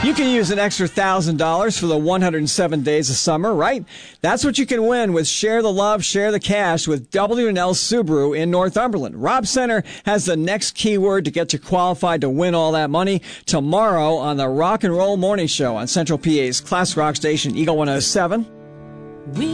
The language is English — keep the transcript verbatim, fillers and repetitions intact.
You can use an extra one thousand dollars for the one hundred seven days of summer, right? That's what you can win with Share the Love, Share the Cash with W and L Subaru in Northumberland. Rob Center has the next keyword to get you qualified to win all that money tomorrow on the Rock and Roll Morning Show on Central P A's Class Rock Station, Eagle one oh seven. We